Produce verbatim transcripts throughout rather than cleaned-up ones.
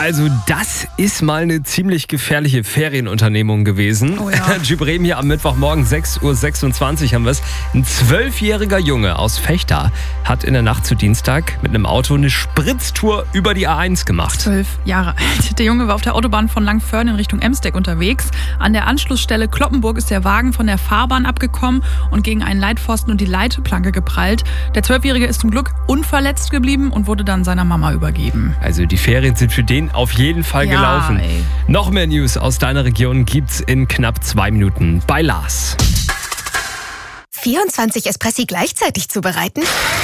Also das ist mal eine ziemlich gefährliche Ferienunternehmung gewesen. Oh ja. Energy Bremen hier am Mittwochmorgen sechs Uhr sechsundzwanzig haben wir es. Ein zwölfjähriger Junge aus Vechta hat in der Nacht zu Dienstag mit einem Auto eine Spritztour über die A eins gemacht. Zwölf Jahre alt. Der Junge war auf der Autobahn von Langförde in Richtung Emsdeck unterwegs. An der Anschlussstelle Kloppenburg ist der Wagen von der Fahrbahn abgekommen und gegen einen Leitpfosten und die Leitplanke geprallt. Der Zwölfjährige ist zum Glück unverletzt geblieben und wurde dann seiner Mama übergeben. Also die Ferien sind für den auf jeden Fall Ja, gelaufen. ey. Noch mehr News aus deiner Region gibt's in knapp zwei Minuten bei Lars. vierundzwanzig Espressi gleichzeitig zubereiten?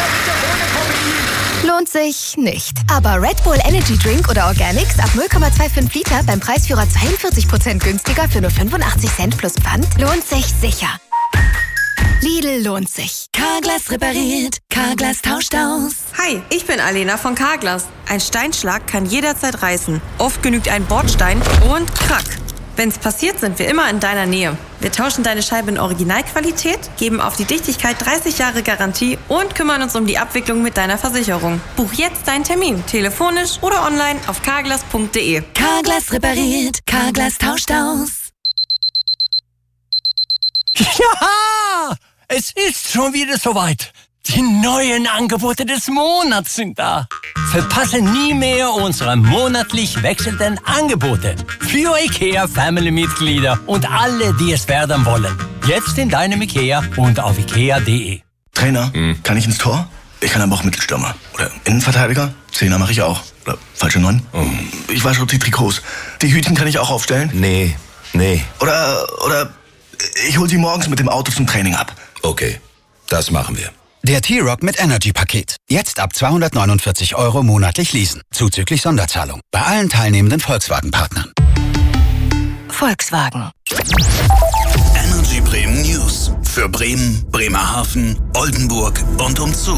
Lohnt sich nicht. Aber Red Bull Energy Drink oder Organics ab null Komma fünfundzwanzig Liter beim Preisführer zweiundvierzig Prozent günstiger für nur fünfundachtzig Cent plus Pfand lohnt sich sicher. Lidl lohnt sich. Carglass repariert, Carglass tauscht aus. Hi, ich bin Alena von Carglass. Ein Steinschlag kann jederzeit reißen. Oft genügt ein Bordstein und krack. Wenn's passiert, sind wir immer in deiner Nähe. Wir tauschen deine Scheibe in Originalqualität, geben auf die Dichtigkeit dreißig Jahre Garantie und kümmern uns um die Abwicklung mit deiner Versicherung. Buch jetzt deinen Termin, telefonisch oder online auf carglass punkt de. Carglass repariert, Carglass tauscht aus. Ja, es ist schon wieder soweit. Die neuen Angebote des Monats sind da. Verpasse nie mehr unsere monatlich wechselnden Angebote. Für IKEA-Family-Mitglieder und alle, die es werden wollen. Jetzt in deinem IKEA und auf ikea punkt de. Trainer, mhm. kann ich ins Tor? Ich kann aber auch Mittelstürmer. Oder Innenverteidiger? Zehner mache ich auch. Oder falsche Neun? Mhm. Ich wasche die Trikots. Die Hütchen kann ich auch aufstellen? Nee, nee. Oder, oder ich hol sie morgens mit dem Auto zum Training ab. Okay, das machen wir. Der T-Rock mit Energy-Paket. Jetzt ab zweihundertneunundvierzig Euro monatlich leasen. Zuzüglich Sonderzahlung. Bei allen teilnehmenden Volkswagen-Partnern. Volkswagen. Energy Bremen News. Für Bremen, Bremerhaven, Oldenburg und umzu.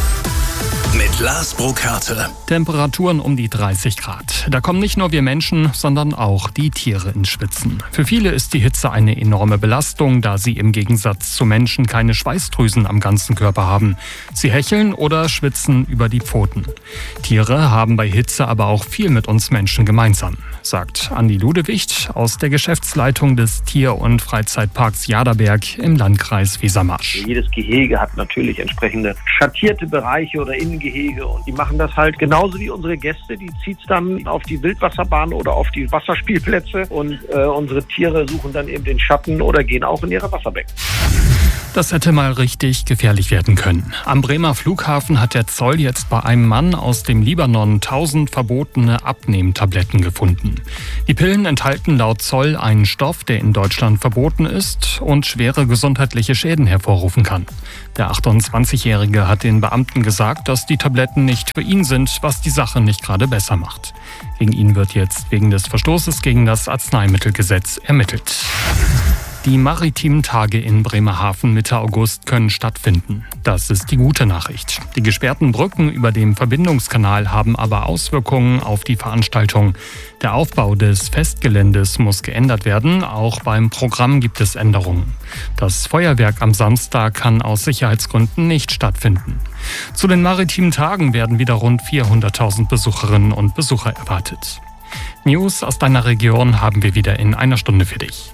Mit Lars Burkhardt. Temperaturen um die dreißig Grad. Da kommen nicht nur wir Menschen, sondern auch die Tiere ins Schwitzen. Für viele ist die Hitze eine enorme Belastung, da sie im Gegensatz zu Menschen keine Schweißdrüsen am ganzen Körper haben. Sie hecheln oder schwitzen über die Pfoten. Tiere haben bei Hitze aber auch viel mit uns Menschen gemeinsam, sagt Andi Ludewicht aus der Geschäftsleitung des Tier- und Freizeitparks Jaderberg im Landkreis Wesermarsch. Jedes Gehege hat natürlich entsprechende schattierte Bereiche oder Innengehege und die machen das halt genauso wie unsere Gäste. Die zieht es dann auf die Wildwasserbahn oder auf die Wasserspielplätze und äh, unsere Tiere suchen dann eben den Schatten oder gehen auch in ihre Wasserbecken. Das hätte mal richtig gefährlich werden können. Am Bremer Flughafen hat der Zoll jetzt bei einem Mann aus dem Libanon tausend verbotene Abnehmtabletten gefunden. Die Pillen enthalten laut Zoll einen Stoff, der in Deutschland verboten ist und schwere gesundheitliche Schäden hervorrufen kann. Der achtundzwanzigjährige hat den Beamten gesagt, dass die Tabletten nicht für ihn sind, was die Sache nicht gerade besser macht. Gegen ihn wird jetzt wegen des Verstoßes gegen das Arzneimittelgesetz ermittelt. Die maritimen Tage in Bremerhaven Mitte August können stattfinden. Das ist die gute Nachricht. Die gesperrten Brücken über dem Verbindungskanal haben aber Auswirkungen auf die Veranstaltung. Der Aufbau des Festgeländes muss geändert werden. Auch beim Programm gibt es Änderungen. Das Feuerwerk am Samstag kann aus Sicherheitsgründen nicht stattfinden. Zu den maritimen Tagen werden wieder rund vierhunderttausend Besucherinnen und Besucher erwartet. News aus deiner Region haben wir wieder in einer Stunde für dich.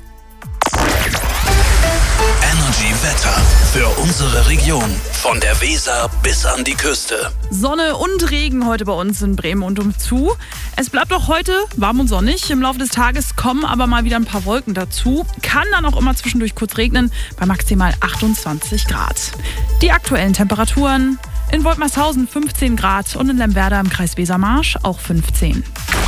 Energy Wetter für unsere Region. Von der Weser bis an die Küste. Sonne und Regen heute bei uns in Bremen und umzu. Es bleibt auch heute warm und sonnig. Im Laufe des Tages kommen aber mal wieder ein paar Wolken dazu. Kann dann auch immer zwischendurch kurz regnen bei maximal achtundzwanzig Grad. Die aktuellen Temperaturen: in Woltmershausen fünfzehn Grad und in Lemwerder im Kreis Wesermarsch auch fünfzehn.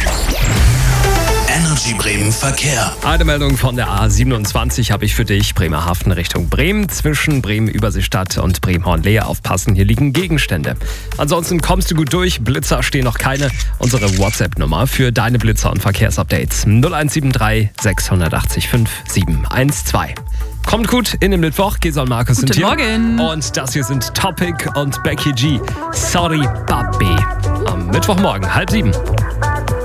Energy Bremen Verkehr. Eine Meldung von der A siebenundzwanzig habe ich für dich. Bremerhaven Richtung Bremen. Zwischen Bremen-Überseestadt und Bremen-Hornlehe aufpassen. Hier liegen Gegenstände. Ansonsten kommst du gut durch. Blitzer stehen noch keine. Unsere WhatsApp-Nummer für deine Blitzer- und Verkehrsupdates. null eins sieben drei sechs acht fünf sieben eins zwei. Kommt gut in den Mittwoch. Gesol, Markus Guten sind hier. Morgen. Und das hier sind Topic und Becky G. Sorry, Papi. Am Mittwochmorgen, halb sieben.